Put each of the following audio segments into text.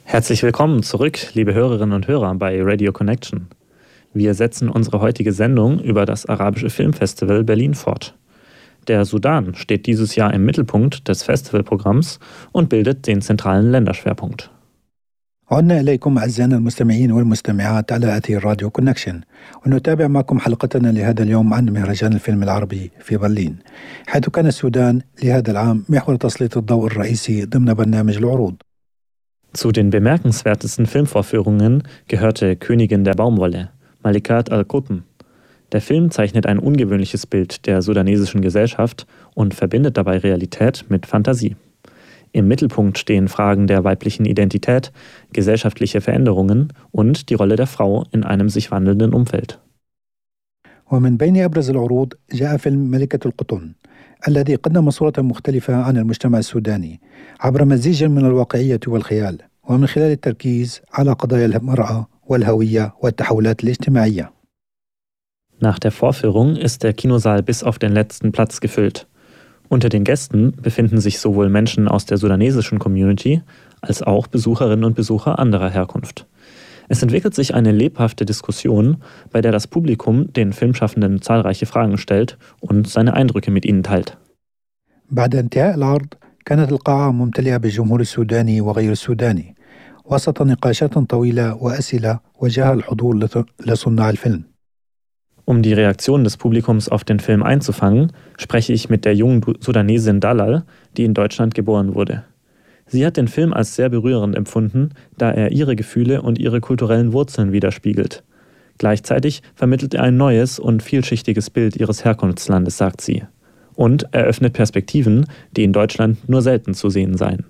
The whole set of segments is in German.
Herzlich willkommen zurück, liebe Hörerinnen und Hörer bei Radio Connection. Wir setzen unsere heutige Sendung über das Arabische Filmfestival Berlin fort. Der Sudan steht dieses Jahr im Mittelpunkt des Festivalprogramms und bildet den zentralen Länderschwerpunkt. عدنا إليكم أعزائنا المستمعين والمستمعات على أثير راديو كونكشن، ونتابع معكم حلقتنا لهذا اليوم عن مهرجان الفيلم العربي في برلين، حيث كان السودان لهذا العام محور تسليط الضوء الرئيسي ضمن برنامج العروض. Zu den bemerkenswertesten Filmvorführungen gehörte Königin der Baumwolle, Malikat al-Qutn. Der Film zeichnet ein ungewöhnliches Bild der sudanesischen Gesellschaft und verbindet dabei Realität mit Fantasie. Im Mittelpunkt stehen Fragen der weiblichen Identität, gesellschaftliche Veränderungen und die Rolle der Frau in einem sich wandelnden Umfeld. ومن بين أبرز العروض جاء فيلم ملكة القطن الذي قدم صورة مختلفة عن المجتمع السوداني عبر مزيج من الواقعية والخيال، ومن خلال التركيز على قضايا المرأة والهوية والتحولات الاجتماعية. Nach der Vorführung ist der Kinosaal bis auf den letzten Platz gefüllt. Unter den Gästen befinden sich sowohl Menschen aus der sudanesischen Community als auch Besucherinnen und Besucher anderer Herkunft. Es entwickelt sich eine lebhafte Diskussion, bei der das Publikum den Filmschaffenden zahlreiche Fragen stellt und seine Eindrücke mit ihnen teilt. بعد انتهاء العرض كانت القاعة ممتلئة بالجمهور السوداني وغير السوداني وسط نقاشات طويلة وأسئلة وجهها الحضور لصناع الفيلم. Um die Reaktion des Publikums auf den Film einzufangen, spreche ich mit der jungen Sudanesin Dalal, die in Deutschland geboren wurde. Sie hat den Film als sehr berührend empfunden, da er ihre Gefühle und ihre kulturellen Wurzeln widerspiegelt. Gleichzeitig vermittelt er ein neues und vielschichtiges Bild ihres Herkunftslandes, sagt sie. Und eröffnet Perspektiven, die in Deutschland nur selten zu sehen seien.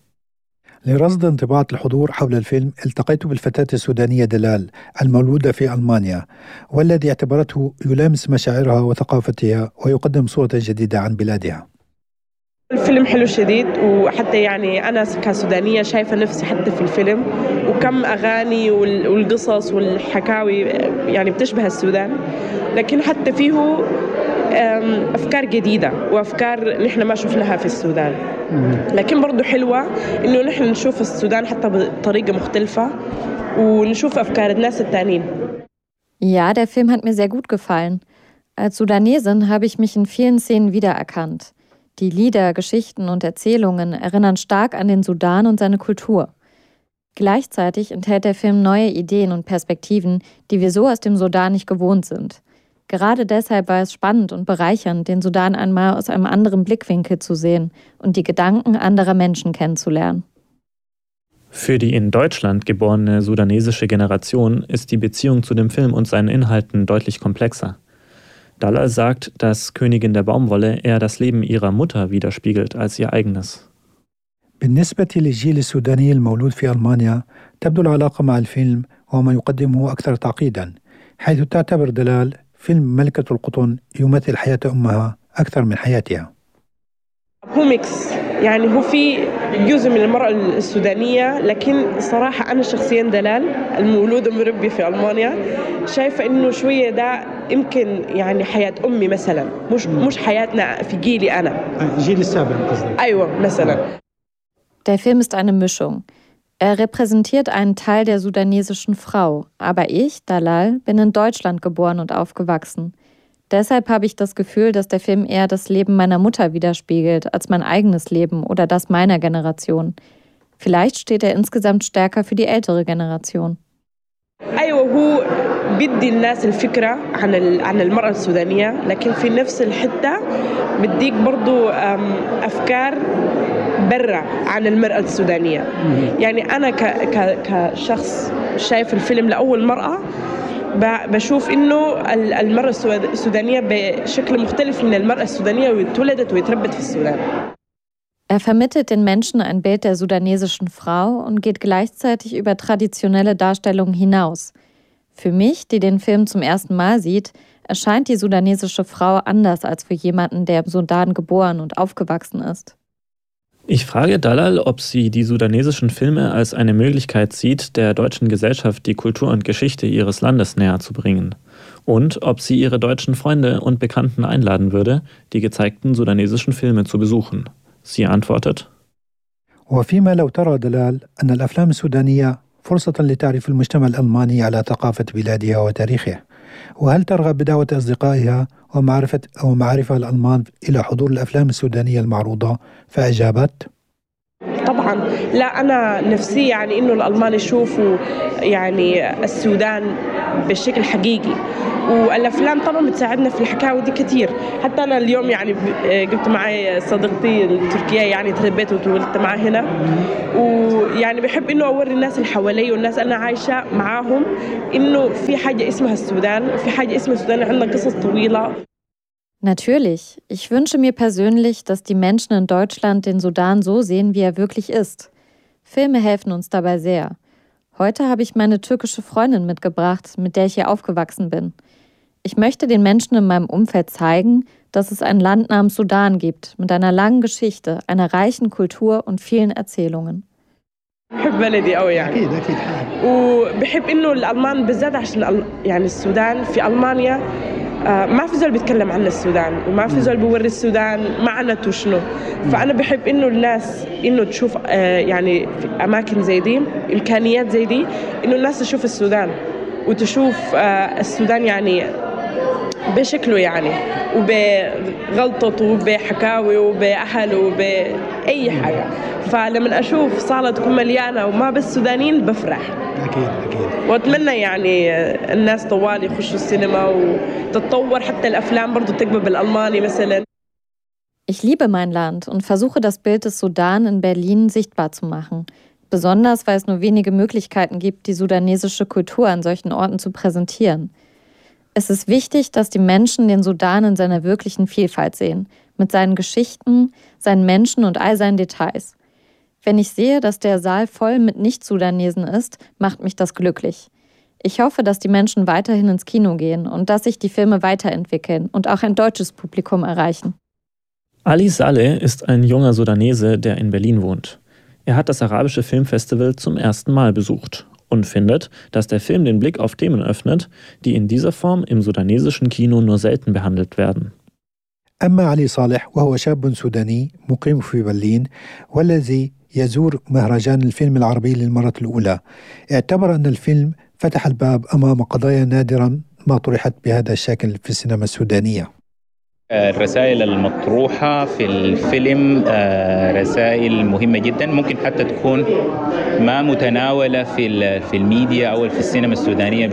لرصد انطباعات الحضور حول الفيلم التقيت بالفتاة السودانية دلال المولودة في ألمانيا، والذي اعتبرته يلامس مشاعرها وثقافتها ويقدم صورة جديدة عن بلادها. الفيلم حلو شديد، وحتى يعني أنا كسودانية شايفة نفسي حتى في الفيلم، وكم أغاني والقصص والحكاوي يعني بتشبه السودان، لكن حتى فيه أفكار جديدة وأفكار نحن ما شفناها في السودان. لكن برضو حلوة إنه نحن نشوف السودان حتى بطريقة مختلفة ونشوف أفكار الناس التانيين. Ja, der Film hat mir sehr gut gefallen. Als Sudanesin habe ich mich in vielen Szenen wiedererkannt. Die Lieder, Geschichten und Erzählungen erinnern stark an den Sudan und seine Kultur. Gleichzeitig enthält der Film neue Ideen und Perspektiven, die wir so aus dem Sudan nicht gewohnt sind. Gerade deshalb war es spannend und bereichernd, den Sudan einmal aus einem anderen Blickwinkel zu sehen und die Gedanken anderer Menschen kennenzulernen. Für die in Deutschland geborene sudanesische Generation ist die Beziehung zu dem Film und seinen Inhalten deutlich komplexer. Dalal sagt, dass Königin der Baumwolle eher das Leben ihrer Mutter widerspiegelt als ihr eigenes. بالنسبة للجيل السوداني المولود في ألمانيا تبدو العلاقة مع الفيلم وما يقدمه أكثر تعقيدا، حيث تعتبر دلال فيلم ملكة القطن يمثل حياة أمها أكثر من حياتها. هو ميكس، يعني هو في جزء من المرأة السودانية، لكن صراحة أنا شخصيا دلال المولودة مربي في ألمانيا شايفة إنه شوية ده يمكن يعني حياة أمي مثلا، مش حياتنا في جيلي أنا. جيل السابع قصدك؟ أيوة مثلا. Der Film ist eine Mischung. Er repräsentiert einen Teil der sudanesischen Frau, aber ich, Dalal, bin in Deutschland geboren und aufgewachsen. Deshalb habe ich das Gefühl, dass der Film eher das Leben meiner Mutter widerspiegelt als mein eigenes Leben oder das meiner Generation. Vielleicht steht er insgesamt stärker für die ältere Generation. أيوة هو بدي الناس الفكرة عن المرأة السودانية، لكن في نفس الحتة بديك برضو أفكار برا عن المرأة السودانية. يعني أنا كشخص شايف الفيلم لأول مرة بشوف إنه المرأة السودانية بشكل مختلف من المرأة السودانية واتولدت واتربت في السودان. Er vermittelt den Menschen ein Bild der sudanesischen Frau und geht gleichzeitig über traditionelle Darstellungen hinaus. Für mich, die den Film zum ersten Mal sieht, erscheint die sudanesische Frau anders als für jemanden, der im Sudan geboren und aufgewachsen ist. Ich frage Dalal, ob sie die sudanesischen Filme als eine Möglichkeit sieht, der deutschen Gesellschaft die Kultur und Geschichte ihres Landes näher zu bringen. Und ob sie ihre deutschen Freunde und Bekannten einladen würde, die gezeigten sudanesischen Filme zu besuchen. Sie antwortet: وفيما لو ترى دلال أن الأفلام السودانية فرصة لتعريف المجتمع الألماني على ثقافة بلادها وتاريخه، وهل ترغب بدعوة أصدقائها ومعرفة الألمان إلى حضور الأفلام السودانية المعروضة؟ فأجابت: طبعا لا، أنا نفسي يعني إنه الألمان يشوفوا يعني السودان بشكل حقيقي، والأفلام طبعا بتساعدنا في الحكاوي دي كتير. حتى أنا اليوم يعني جبت معي صديقتي التركية، يعني تربيت وتولدت معها هنا، ويعني بحب إنه أوري الناس اللي حوالي والناس اللي أنا عايشة معاهم إنه في حاجة اسمها السودان، في حاجة اسمها السودان، عندنا قصص طويلة. Natürlich. Ich wünsche mir persönlich, dass die Menschen in Deutschland den Sudan so sehen, wie er wirklich ist. Filme helfen uns dabei sehr. Heute habe ich meine türkische Freundin mitgebracht, mit der ich hier aufgewachsen bin. Ich möchte den Menschen in meinem Umfeld zeigen, dass es ein Land namens Sudan gibt, mit einer langen Geschichte, einer reichen Kultur und vielen Erzählungen. بحب بلدي قوي يعني. أكيد. وبحب إنه الألمان بالذات عشان يعني السودان في ألمانيا ما في زول بيتكلم عن السودان، وما في زول بيوري السودان معناته شنو. فأنا بحب إنه الناس إنه تشوف يعني في أماكن زي دي، إمكانيات زي دي، إنه الناس تشوف السودان وتشوف السودان يعني بشكله يعني، وبغلطته وبحكاوي وبأهله وبأي حاجة. فلما أشوف صالة تكون مليانة وما بس سودانيين بفرح. أكيد. وأتمنى يعني الناس طوال يخشوا السينما وتتطور، حتى الأفلام برضو تكبر بالألماني مثلا. Ich liebe mein Land und versuche das Bild des Sudan in Berlin sichtbar zu machen. Besonders, weil es nur wenige Möglichkeiten gibt, die sudanesische Kultur an solchen Orten zu präsentieren. Es ist wichtig, dass die Menschen den Sudan in seiner wirklichen Vielfalt sehen, mit seinen Geschichten, seinen Menschen und all seinen Details. Wenn ich sehe, dass der Saal voll mit Nicht-Sudanesen ist, macht mich das glücklich. Ich hoffe, dass die Menschen weiterhin ins Kino gehen und dass sich die Filme weiterentwickeln und auch ein deutsches Publikum erreichen. Ali Saleh ist ein junger Sudanese, der in Berlin wohnt. Er hat das arabische Filmfestival zum ersten Mal besucht und findet, dass der Film den Blick auf Themen öffnet, die in dieser Form im sudanesischen Kino nur selten behandelt werden. أما علي صالح وهو شاب سوداني مقيم في برلين والذي يزور مهرجان الفيلم العربي للمرة الأولى، اعتبر أن الفيلم فتح الباب أمام قضايا نادرا ما طرحت بهذا الشكل في السينما السودانية. الرسائل المطروحة في الفيلم رسائل مهمة جدا، ممكن حتى تكون ما متناولة في الميديا أو في السينما السودانية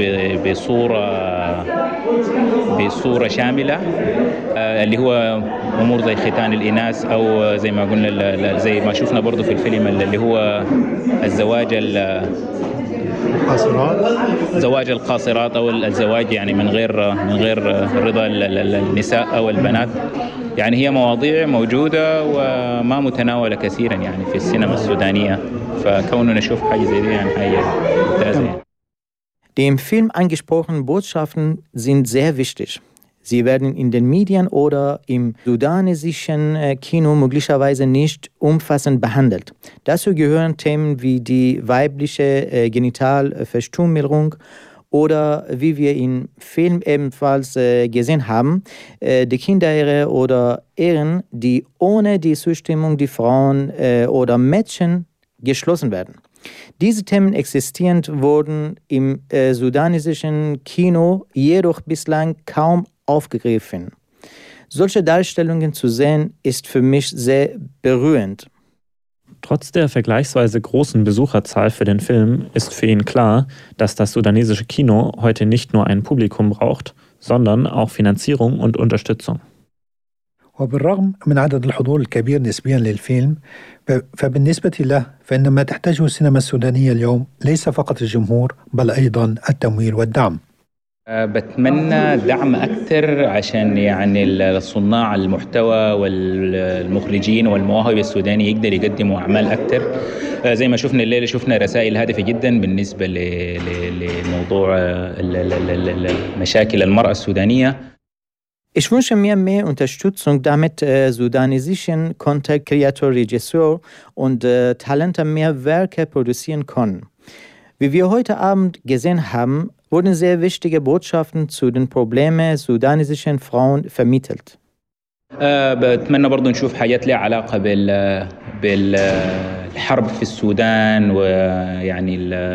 بصورة شاملة، اللي هو أمور زي ختان الإناث، أو زي ما قلنا زي ما شفنا برضو في الفيلم اللي هو زواج القاصرات أو الزواج يعني من غير رضا النساء أو البنات. يعني هي مواضيع موجودة وما متناولة كثيرا يعني في السينما السودانية، فكوننا نشوف حاجة زي دي يعني حاجة ممتازة. Die im Film angesprochenen Botschaften sind sehr wichtig. Sie werden in den Medien oder im sudanesischen Kino möglicherweise nicht umfassend behandelt. Dazu gehören Themen wie die weibliche Genitalverstümmelung oder, wie wir im Film ebenfalls gesehen haben, die Kinderehe oder Ehen, die ohne die Zustimmung der Frauen oder Mädchen geschlossen werden. Diese Themen existierend wurden im sudanesischen Kino jedoch bislang kaum aufgegriffen. Solche Darstellungen zu sehen, ist für mich sehr berührend. Trotz der vergleichsweise großen Besucherzahl für den Film ist für ihn klar, dass das sudanesische Kino heute nicht nur ein Publikum braucht, sondern auch Finanzierung und Unterstützung. وبالرغم من عدد الحضور الكبير نسبيا للفيلم، فبالنسبة له فإن ما تحتاجه السينما السودانية اليوم ليس فقط الجمهور بل أيضا التمويل والدعم. بتمنى دعم أكثر عشان يعني صناع المحتوى والمخرجين والمواهب السوداني يقدر يقدموا أعمال أكثر. زي ما شفنا الليلة شفنا رسائل هادفة جدا بالنسبة لموضوع مشاكل المرأة السودانية. Ich wünsche mir mehr Unterstützung, damit sudanesischen Content Creator, Regisseur und Talente mehr Werke produzieren können. Wie wir heute Abend gesehen haben, wurden sehr wichtige Botschaften zu den Problemen sudanesischen Frauen vermittelt. بتمنى برضو نشوف حاجات لها علاقة بالحرب في السودان، ويعني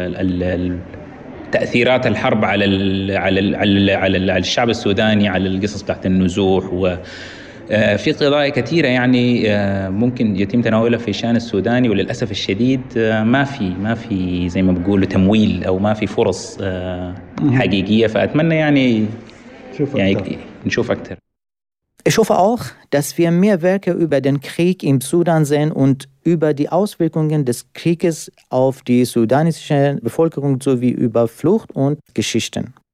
تأثيرات الحرب على الشعب السوداني، على القصص بتاعت النزوح، وفي قضايا كثيرة يعني ممكن يتم تناولها في الشأن السوداني، وللأسف الشديد ما في زي ما بقولوا تمويل، أو ما في فرص حقيقية. فأتمنى يعني نشوف أكثر. Ich hoffe auch, dass wir mehr Werke über den Krieg im Sudan sehen und über die Auswirkungen des Krieges auf die sudanesische Bevölkerung sowie über Flucht und Geschichten.